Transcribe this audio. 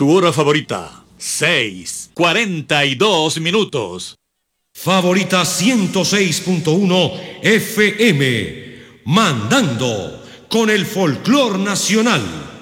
Tu hora favorita, 6:42. Favorita 106.1 FM, mandando con el folclor nacional.